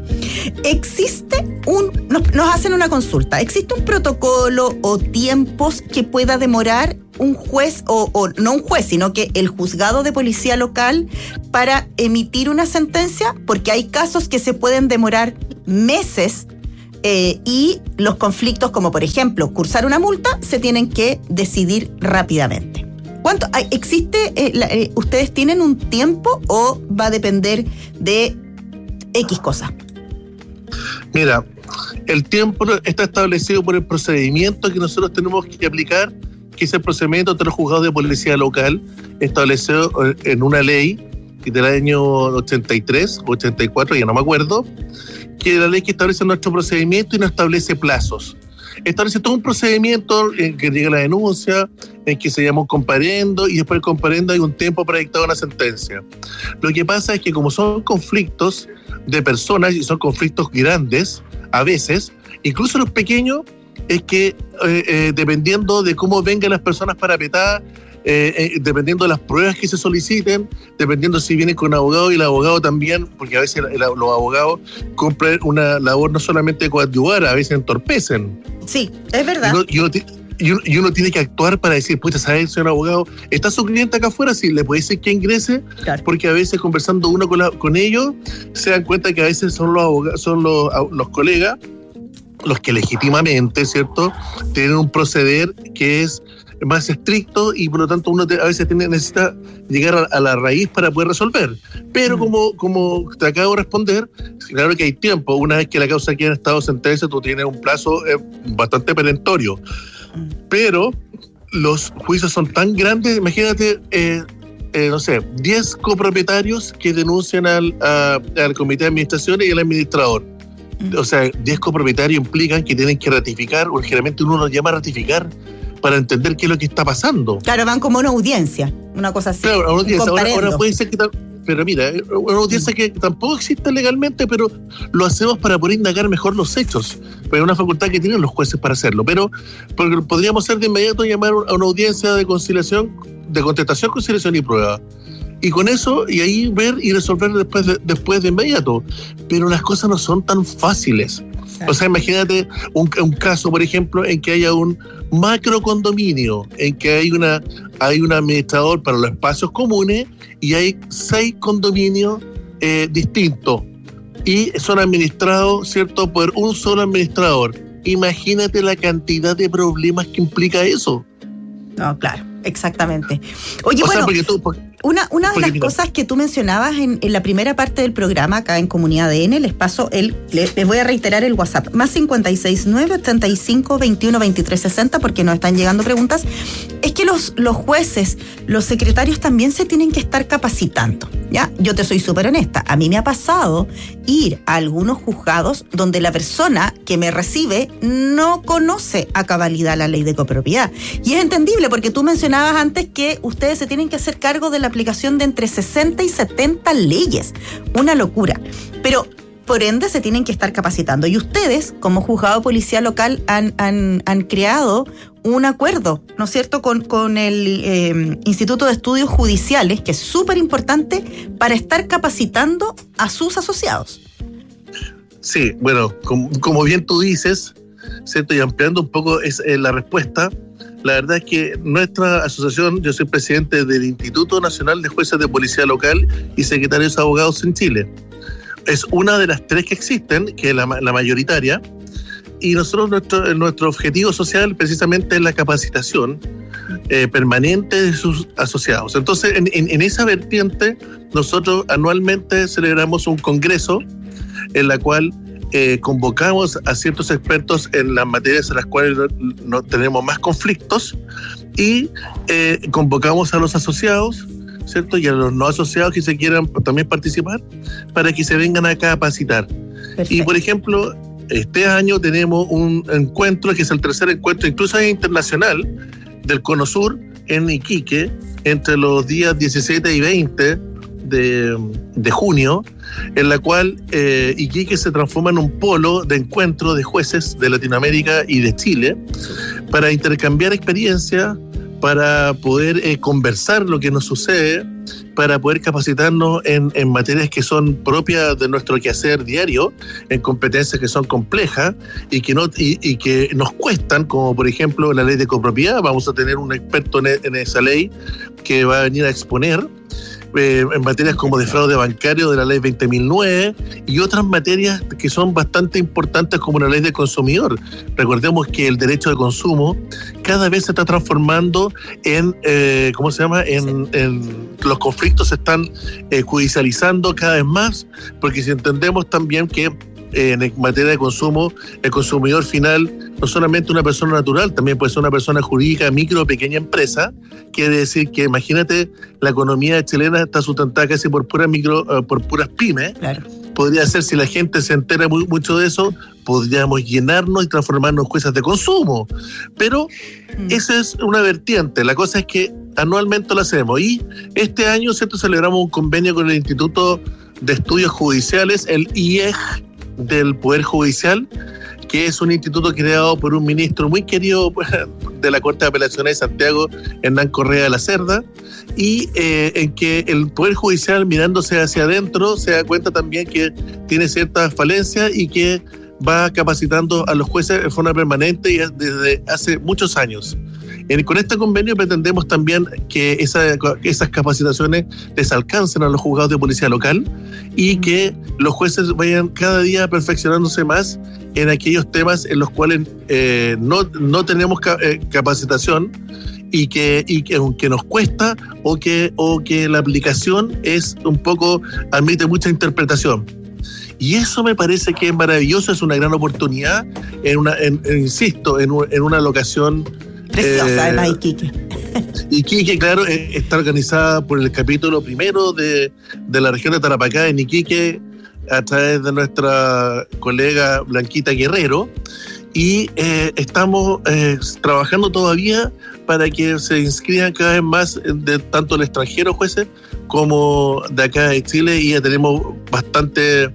Nos hacen una consulta. ¿Existe un protocolo o tiempos que pueda demorar un juez, o no un juez, sino que el juzgado de policía local para emitir una sentencia? Porque hay casos que se pueden demorar meses y los conflictos, como por ejemplo cursar una multa, se tienen que decidir rápidamente. ¿Cuánto existe? ¿Ustedes tienen un tiempo o va a depender de X cosa? Mira, el tiempo está establecido por el procedimiento que nosotros tenemos que aplicar, que es el procedimiento de los juzgados de policía local, establecido en una ley del año 83, 84, ya no me acuerdo, que es la ley que establece nuestro procedimiento y no establece plazos. Establece todo un procedimiento en que llega la denuncia, en que se llama un comparendo, y después del comparendo hay un tiempo para dictar una sentencia. Lo que pasa es que como son conflictos de personas y son conflictos grandes, a veces, incluso los pequeños, es que dependiendo de cómo vengan las personas parapetadas, dependiendo de las pruebas que se soliciten, dependiendo si vienen con abogado y el abogado también, porque a veces los abogados cumplen una labor no solamente coadyuvar, a veces entorpecen. Sí, es verdad. Y uno tiene que actuar para decir, pues, ¿sabes, señor abogado? ¿Está su cliente acá afuera? Sí, le puede decir que ingrese, claro. Porque a veces conversando uno con ellos, se dan cuenta que a veces son los abogados, son los colegas, los que legítimamente, ¿cierto?, tienen un proceder que es más estricto y por lo tanto uno a veces necesita llegar a la raíz para poder resolver. Pero como te acabo de responder, claro que hay tiempo. Una vez que la causa queda en estado de sentencia, tú tienes un plazo bastante perentorio. Pero los juicios son tan grandes, imagínate, 10 copropietarios que denuncian al comité de administración y al administrador. O sea, 10 copropietarios implican que tienen que ratificar, o generalmente uno los llama a ratificar para entender qué es lo que está pasando. Claro, van como una audiencia, una cosa así. Claro, una audiencia. Ahora puede ser que pero mira, una audiencia que tampoco existe legalmente, pero lo hacemos para poder indagar mejor los hechos. Pero es una facultad que tienen los jueces para hacerlo. Pero podríamos hacer de inmediato llamar a una audiencia de conciliación, de contestación, conciliación y prueba. Y con eso, y ahí ver y resolver después de inmediato. Pero las cosas no son tan fáciles. O sea, imagínate un caso, por ejemplo, en que haya un macro condominio, en que hay un administrador para los espacios comunes y hay 6 condominios distintos y son administrados, ¿cierto?, por un solo administrador. Imagínate la cantidad de problemas que implica eso. No, claro, exactamente. Oye, bueno, una de las cosas que tú mencionabas en la primera parte del programa acá en Comunidad ADN, les voy a reiterar el WhatsApp, más 569-85-21-23-60, porque nos están llegando preguntas, es que los jueces, los secretarios también se tienen que estar capacitando, ¿ya? Yo te soy súper honesta, a mí me ha pasado ir a algunos juzgados donde la persona que me recibe no conoce a cabalidad la ley de copropiedad, y es entendible porque tú mencionabas antes que ustedes se tienen que hacer cargo de la aplicación de entre 60 y 70 leyes. Una locura. Pero, por ende, se tienen que estar capacitando. Y ustedes, como juzgado de policía local, han creado un acuerdo, ¿no es cierto?, con el Instituto de Estudios Judiciales, que es súper importante para estar capacitando a sus asociados. Sí, bueno, como bien tú dices, ¿cierto?, y ampliando un poco la respuesta, la verdad es que nuestra asociación, yo soy presidente del Instituto Nacional de Jueces de Policía Local y secretarios de abogados en Chile. Es una de las 3 que existen, que es la mayoritaria, Y nosotros, nuestro objetivo social precisamente es la capacitación permanente de sus asociados. Entonces, en esa vertiente, nosotros anualmente celebramos un congreso en la cual convocamos a ciertos expertos en las materias en las cuales no tenemos más conflictos y convocamos a los asociados, ¿cierto? Y a los no asociados que se quieran también participar para que se vengan a capacitar. Perfecto. Y, por ejemplo, este año tenemos un encuentro que es el tercer encuentro, incluso internacional, del Cono Sur en Iquique, entre los días 17 y 20 de junio, en la cual Iquique se transforma en un polo de encuentro de jueces de Latinoamérica y de Chile para intercambiar experiencias, para poder conversar lo que nos sucede, para poder capacitarnos en materias que son propias de nuestro quehacer diario, en competencias que son complejas y que nos cuestan, como por ejemplo la ley de copropiedad. Vamos a tener un experto en esa ley que va a venir a exponer en materias como de fraude bancario de la ley 20.009 y otras materias que son bastante importantes como la ley del consumidor. Recordemos que el derecho de consumo cada vez se está transformando en los conflictos se están judicializando cada vez más, porque si entendemos también que en materia de consumo, el consumidor final no solamente una persona natural, también puede ser una persona jurídica, micro o pequeña empresa. Quiere decir que, imagínate, la economía chilena está sustentada casi por puras pymes. Claro. Podría ser, si la gente se entera mucho de eso, podríamos llenarnos y transformarnos en jueces de consumo. Pero esa es una vertiente. La cosa es que anualmente lo hacemos. Y este año, ¿cierto?, celebramos un convenio con el Instituto de Estudios Judiciales, el IEG, del Poder Judicial, que es un instituto creado por un ministro muy querido de la Corte de Apelaciones de Santiago, Hernán Correa de la Cerda, y en que el Poder Judicial, mirándose hacia adentro, se da cuenta también que tiene ciertas falencias y que va capacitando a los jueces de forma permanente y desde hace muchos años. Con este convenio pretendemos también que esas capacitaciones les alcancen a los juzgados de policía local y que los jueces vayan cada día perfeccionándose más en aquellos temas en los cuales no tenemos capacitación y que aunque nos cuesta o que la aplicación es un poco, admite mucha interpretación. Y eso me parece que es maravilloso, es una gran oportunidad insisto, en una locación preciosa, además, Iquique. Iquique, claro, está organizada por el capítulo primero de la región de Tarapacá en Iquique, a través de nuestra colega Blanquita Guerrero, y estamos trabajando todavía para que se inscriban cada vez más de tanto el extranjero jueces como de acá de Chile, y ya tenemos bastante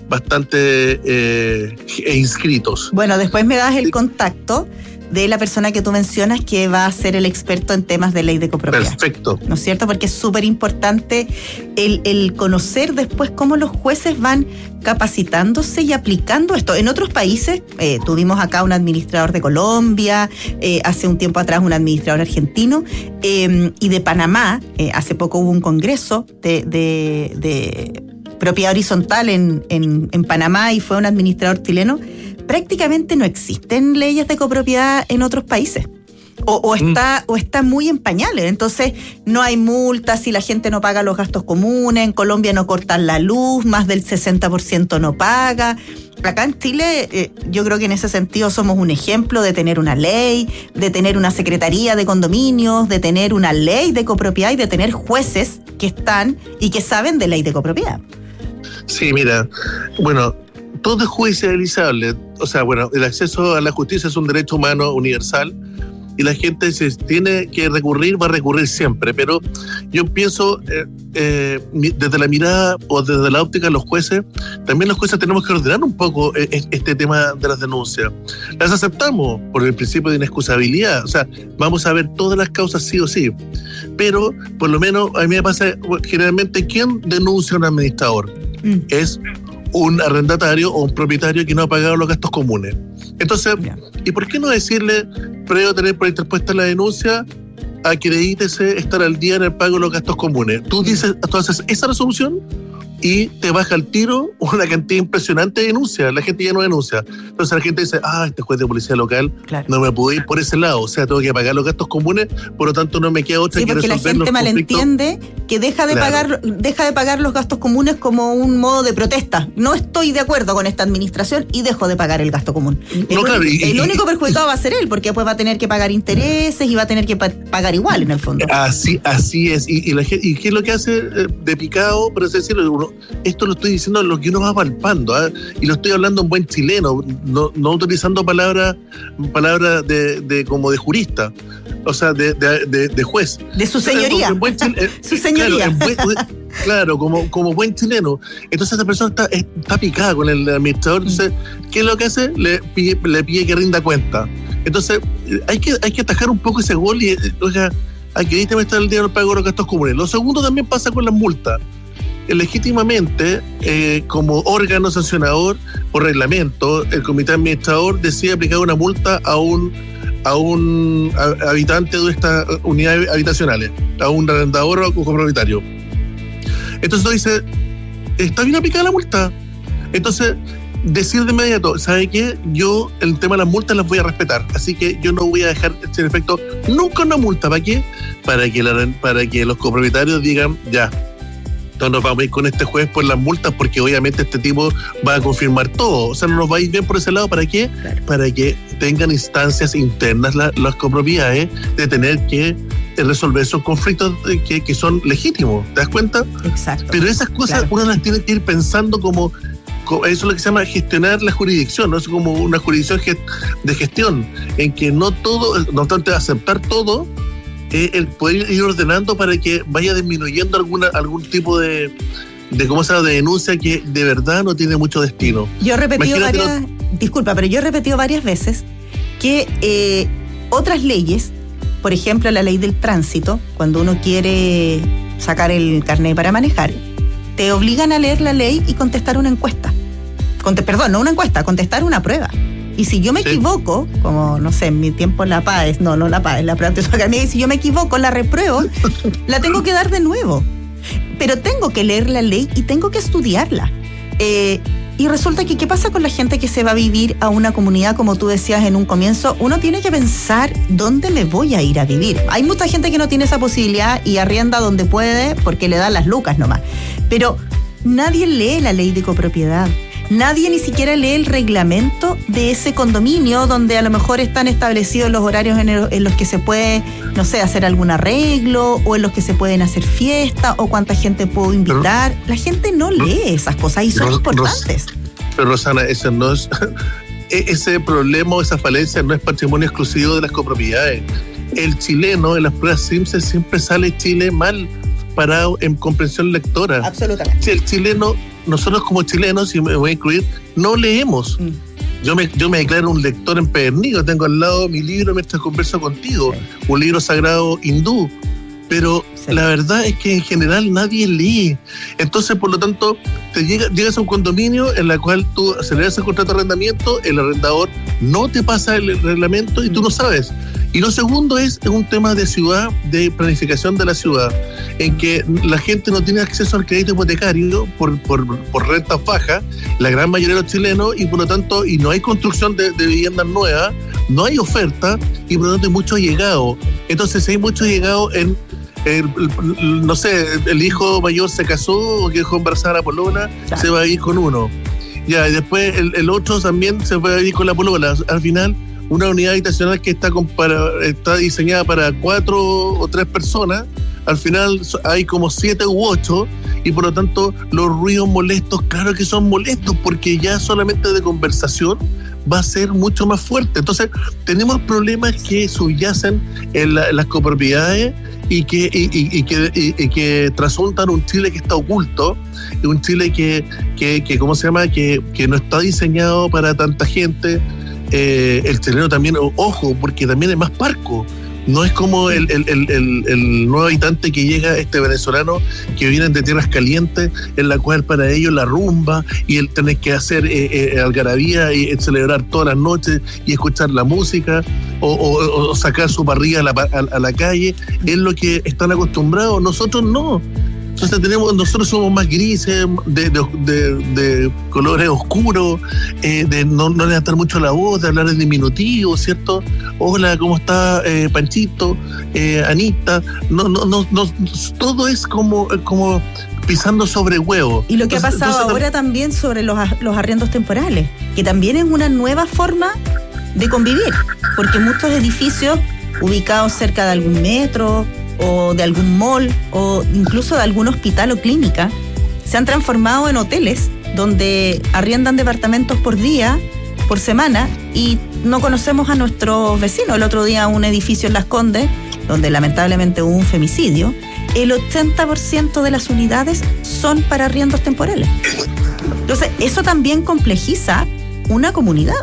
inscritos. Bueno, después me das el contacto de la persona que tú mencionas que va a ser el experto en temas de ley de copropiedad. Perfecto. ¿No es cierto? Porque es súper importante el conocer después cómo los jueces van capacitándose y aplicando esto. En otros países, tuvimos acá un administrador de Colombia, hace un tiempo atrás un administrador argentino, y de Panamá, hace poco hubo un congreso de propiedad horizontal en Panamá y fue un administrador chileno. Prácticamente no existen leyes de copropiedad en otros países. O está muy en pañales. Entonces no hay multas si la gente no paga los gastos comunes. En Colombia no cortan la luz, más del 60% no paga. Acá en Chile, yo creo que en ese sentido somos un ejemplo de tener una ley, de tener una secretaría de condominios, de tener una ley de copropiedad y de tener jueces que están y que saben de ley de copropiedad. Sí, mira, bueno, todo es judicializable. O sea, bueno, el acceso a la justicia es un derecho humano universal y la gente, si tiene que recurrir, va a recurrir siempre. Pero yo pienso, desde la mirada o desde la óptica de los jueces, también los jueces tenemos que ordenar un poco este tema de las denuncias. Las aceptamos por el principio de inexcusabilidad. O sea, vamos a ver todas las causas sí o sí. Pero, por lo menos, a mí me pasa, generalmente, ¿quién denuncia a un administrador? Es un arrendatario o un propietario que no ha pagado los gastos comunes. Entonces, ¿y por qué no decirle, previo a tener por interpuesta la denuncia, acredítese estar al día en el pago de los gastos comunes? ¿Tú haces esa resolución y te baja al tiro una cantidad impresionante de denuncias. La gente ya no denuncia. Entonces la gente dice, este juez de policía local no me pudo ir por ese lado, o sea, tengo que pagar los gastos comunes, por lo tanto no me queda otra que resolver los conflictos. Sí, porque la gente malentiende que deja de pagar los gastos comunes como un modo de protesta. No estoy de acuerdo con esta administración y dejo de pagar el gasto común. El único perjudicado va a ser él, porque después va a tener que pagar intereses y va a tener que pagar igual en el fondo. Así es. Y la gente, ¿y qué es lo que hace de picado? Pero es decir, esto lo estoy diciendo lo que uno va palpando, y lo estoy hablando en buen chileno, no utilizando palabras de como de jurista, o sea, de juez. De su señoría. Su señoría. Claro, como buen chileno. Entonces esa persona está picada con el administrador. Entonces, ¿qué es lo que hace? Le pide que rinda cuenta. Entonces, hay que atajar un poco ese gol y, aquí me está el día del pago de los gastos comunes. Lo segundo también pasa con las multas. Legítimamente, como órgano sancionador por reglamento, el comité administrador decide aplicar una multa a un habitante de estas unidades habitacionales, a un arrendador o copropietario. Entonces uno dice, está bien aplicada la multa. Entonces, decir de inmediato, ¿sabe qué? Yo el tema de las multas las voy a respetar, así que yo no voy a dejar sin efecto nunca una multa. ¿Para qué? Para que los copropietarios digan, ya, entonces nos vamos a ir con este juez por las multas, porque obviamente este tipo va a confirmar todo. O sea, no nos va a ir bien por ese lado. ¿Para qué? Claro. Para que tengan instancias internas las copropiedades de tener que resolver esos conflictos que son legítimos. ¿Te das cuenta? Exacto. Pero esas cosas uno las tiene que ir pensando como eso es lo que se llama gestionar la jurisdicción, ¿no? Es como una jurisdicción de gestión, en que no todo, no obstante aceptar todo, el poder ir ordenando para que vaya disminuyendo algún tipo de cómo se llama, de denuncia que de verdad no tiene mucho destino. Yo he repetido varias veces que otras leyes, por ejemplo la ley del tránsito, cuando uno quiere sacar el carnet para manejar, te obligan a leer la ley y contestar una encuesta. Contestar una prueba. Y si yo me equivoco, como, no sé, en mi tiempo la PAES, no la PAES, la prueba de si yo me equivoco, la repruebo, la tengo que dar de nuevo. Pero tengo que leer la ley y tengo que estudiarla. Y resulta que, ¿qué pasa con la gente que se va a vivir a una comunidad, como tú decías en un comienzo? Uno tiene que pensar, ¿dónde me voy a ir a vivir? Hay mucha gente que no tiene esa posibilidad y arrienda donde puede porque le dan las lucas nomás. Pero nadie lee la ley de copropiedad. Nadie ni siquiera lee el reglamento de ese condominio donde a lo mejor están establecidos los horarios en los que se puede, no sé, hacer algún arreglo, o en los que se pueden hacer fiestas, o cuánta gente puedo invitar. La gente no lee esas cosas y son importantes. Pero Rosana, ese no es ese problema o esa falencia no es patrimonio exclusivo de las copropiedades. El chileno en las pruebas Simpson siempre sale Chile mal parado en comprensión lectora. Absolutamente. Si el chileno, nosotros como chilenos, y me voy a incluir, no leemos. Yo me declaro un lector empedernido, tengo al lado mi libro mientras converso contigo, un libro sagrado hindú, pero la verdad es que en general nadie lee. Entonces, por lo tanto, llegas a un condominio en la cual tú celebras el contrato de arrendamiento, el arrendador no te pasa el reglamento y tú no sabes. Y lo segundo es un tema de ciudad, de planificación de la ciudad, en que la gente no tiene acceso al crédito hipotecario por rentas bajas, la gran mayoría de los chilenos, y por lo tanto, y no hay construcción de viviendas nuevas, no hay oferta, y por lo tanto hay mucho llegado. Entonces, si hay mucho llegado no sé, el hijo mayor se casó o que dejó embarazada a la polola, se va a ir con uno. Ya, y después el otro también se va a ir con la polola. Al final, una unidad habitacional que está diseñada para 4 o 3 personas, al final hay como 7 u 8, y por lo tanto los ruidos molestos, claro que son molestos, porque ya solamente de conversación va a ser mucho más fuerte. Entonces tenemos problemas que subyacen en las copropiedades y que trasuntan un Chile que está oculto, un Chile que ¿cómo se llama? Que no está diseñado para tanta gente. El chileno también, ojo, porque también es más parco. No es como el nuevo habitante que llega, venezolano, que vienen de tierras calientes, en la cual para ellos la rumba y el tener que hacer algarabía y celebrar todas las noches y escuchar la música o sacar su parrilla a la calle, es lo que están acostumbrados. Nosotros no. Entonces nosotros somos más grises, de colores oscuros, de no levantar mucho la voz, de hablar en diminutivo, ¿cierto? Hola, ¿cómo está Panchito? Anita. No, todo es como pisando sobre huevo. Y lo que ha pasado ahora también sobre los arriendos temporales, que también es una nueva forma de convivir, porque muchos edificios ubicados cerca de algún metro o de algún mall o incluso de algún hospital o clínica se han transformado en hoteles donde arriendan departamentos por día, por semana, y no conocemos a nuestros vecinos. El otro día un edificio en Las Condes, donde lamentablemente hubo un femicidio, el 80% de las unidades son para arriendos temporales. Entonces, eso también complejiza una comunidad.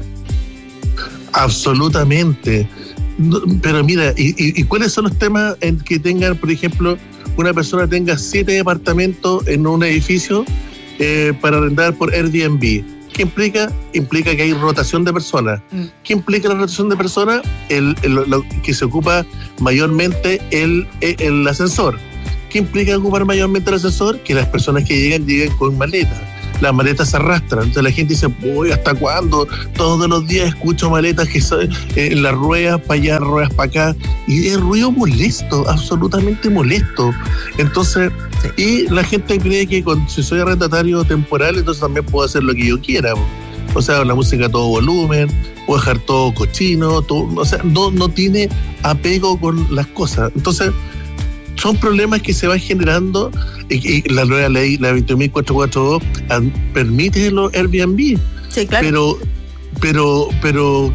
Absolutamente. Pero mira, ¿y cuáles son los temas en que tengan, por ejemplo, una persona tenga 7 departamentos en un edificio para arrendar por Airbnb? ¿Qué implica? Implica que hay rotación de personas. ¿Qué implica la rotación de personas? Lo que se ocupa mayormente el ascensor. ¿Qué implica ocupar mayormente el ascensor? Que las personas que lleguen con maletas. Las maletas se arrastran. Entonces la gente dice, voy, ¿hasta cuándo? Todos los días escucho maletas que en las ruedas para allá, ruedas para acá. Y es ruido molesto, absolutamente molesto. Entonces, y la gente cree que si soy arrendatario temporal, entonces también puedo hacer lo que yo quiera. O sea, la música a todo volumen, puedo dejar todo cochino, o sea, no tiene apego con las cosas. Entonces, son problemas que se van generando y la nueva ley, la 21.442, permite los Airbnb. Sí, claro. Pero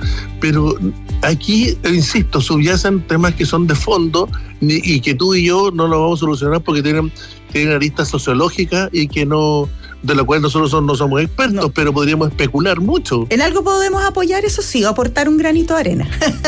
aquí, insisto, subyacen temas que son de fondo y que tú y yo no lo vamos a solucionar porque tienen aristas sociológicas y que no, de la cual nosotros no somos expertos, pero podríamos especular mucho. En algo podemos apoyar, eso sí, aportar un granito de arena.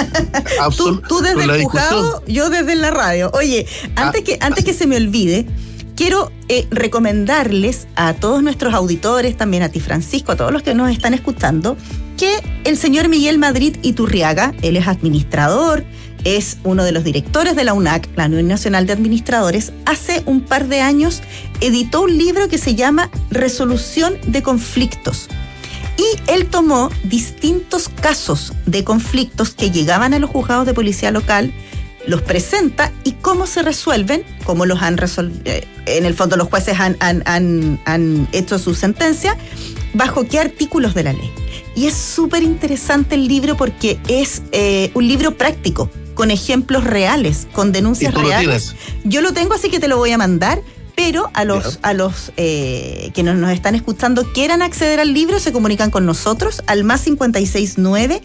Tú desde el juzgado, yo desde la radio. Oye, antes que se me olvide, quiero recomendarles a todos nuestros auditores, también a ti, Francisco, a todos los que nos están escuchando, que el señor Miguel Madrid Iturriaga, él es administrador, es uno de los directores de la UNAC, la Unión Nacional de Administradores, hace un par de años editó un libro que se llama Resolución de Conflictos. Y él tomó distintos casos de conflictos que llegaban a los juzgados de policía local, los presenta y cómo se resuelven, cómo los han resuelto. En el fondo los jueces han hecho su sentencia, bajo qué artículos de la ley. Y es súper interesante el libro porque es un libro práctico, con ejemplos reales, con denuncias reales. Yo lo tengo, así que te lo voy a mandar, pero a los que nos están escuchando, quieran acceder al libro, se comunican con nosotros al +569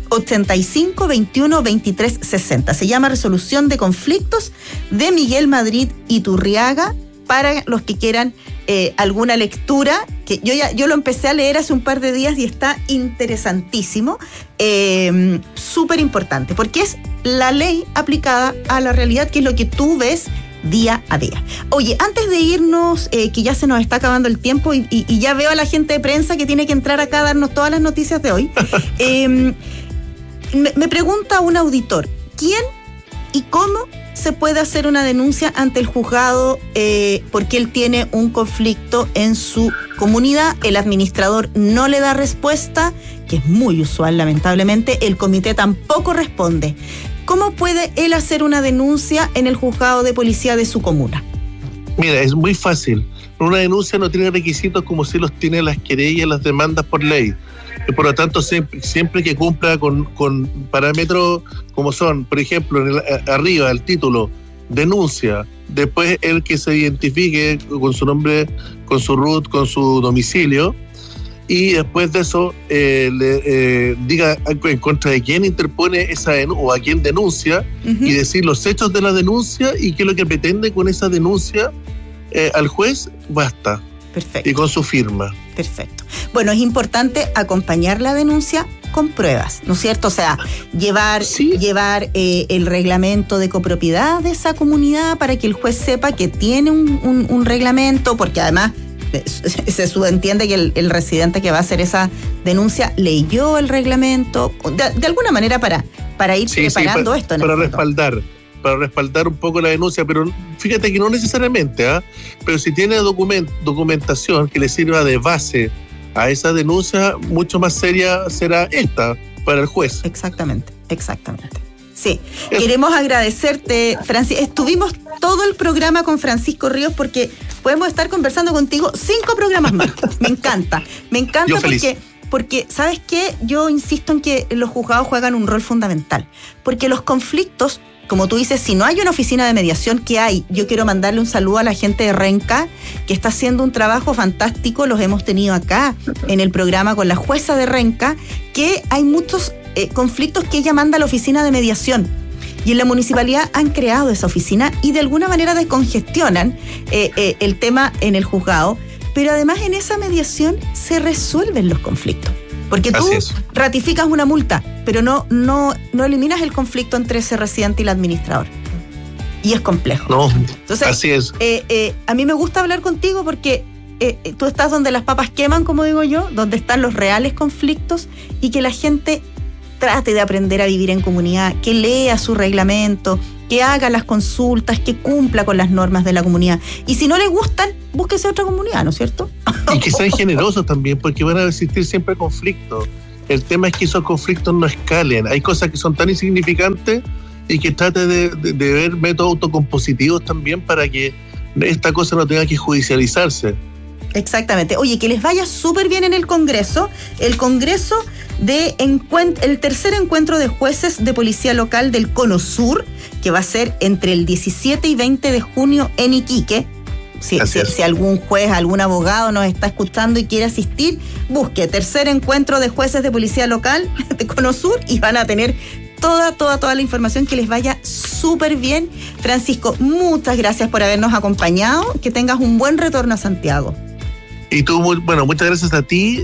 85 21 23 60. Se llama Resolución de Conflictos, de Miguel Madrid Iturriaga, para los que quieran alguna lectura, que yo lo empecé a leer hace un par de días y está interesantísimo, súper importante, porque es la ley aplicada a la realidad, que es lo que tú ves día a día. Oye, antes de irnos, que ya se nos está acabando el tiempo y ya veo a la gente de prensa que tiene que entrar acá a darnos todas las noticias de hoy, me pregunta un auditor, ¿quién y cómo se puede hacer una denuncia ante el juzgado porque él tiene un conflicto en su comunidad? El administrador no le da respuesta, que es muy usual lamentablemente, el comité tampoco responde. ¿Cómo puede él hacer una denuncia en el juzgado de policía de su comuna? Mira, es muy fácil. Una denuncia no tiene requisitos como si los tiene las querellas, las demandas por ley. Y por lo tanto, siempre que cumpla con parámetros como son, por ejemplo, arriba el título, denuncia, después el que se identifique con su nombre, con su RUT, con su domicilio, y después de eso le diga en contra de quién interpone esa o a quién denuncia, y decir los hechos de la denuncia y qué es lo que pretende con esa denuncia al juez, basta. Perfecto. Y con su firma. Perfecto. Bueno, es importante acompañar la denuncia con pruebas, ¿no es cierto? O sea, llevar el reglamento de copropiedad de esa comunidad para que el juez sepa que tiene un reglamento, porque además se subentiende que el residente que va a hacer esa denuncia leyó el reglamento, de alguna manera para ir preparando esto. Para respaldar. para respaldar un poco la denuncia, pero fíjate que no necesariamente, pero si tiene documentación que le sirva de base a esa denuncia, mucho más seria será esta para el juez. Exactamente. Sí, queremos agradecerte, Francis. Estuvimos todo el programa con Francisco Ríos porque podemos estar conversando contigo 5 programas más. Me encanta porque ¿sabes qué? Yo insisto en que los juzgados juegan un rol fundamental, porque los conflictos, como tú dices, si no hay una oficina de mediación, ¿qué hay? Yo quiero mandarle un saludo a la gente de Renca, que está haciendo un trabajo fantástico, los hemos tenido acá en el programa con la jueza de Renca, que hay muchos conflictos que ella manda a la oficina de mediación. Y en la municipalidad han creado esa oficina y de alguna manera descongestionan el tema en el juzgado, pero además en esa mediación se resuelven los conflictos. Porque tú ratificas una multa, pero no eliminas el conflicto entre ese residente y el administrador. Y es complejo. No, entonces, así es. A mí me gusta hablar contigo porque tú estás donde las papas queman, como digo yo, donde están los reales conflictos y que la gente trate de aprender a vivir en comunidad, que lea su reglamento, que haga las consultas, que cumpla con las normas de la comunidad. Y si no le gustan, búsquese otra comunidad, ¿no es cierto? Y que sean generosos también, porque van a existir siempre conflictos. El tema es que esos conflictos no escalen. Hay cosas que son tan insignificantes y que trate de ver métodos autocompositivos también para que esta cosa no tenga que judicializarse. Exactamente. Oye, que les vaya súper bien en el Congreso. El Congreso el tercer encuentro de jueces de policía local del Cono Sur, que va a ser entre el 17 y 20 de junio en Iquique. Si algún juez, algún abogado nos está escuchando y quiere asistir, busque tercer encuentro de jueces de policía local de Cono Sur y van a tener toda la información. Que les vaya súper bien. Francisco, muchas gracias por habernos acompañado. Que tengas un buen retorno a Santiago. Y tú, muchas gracias a ti.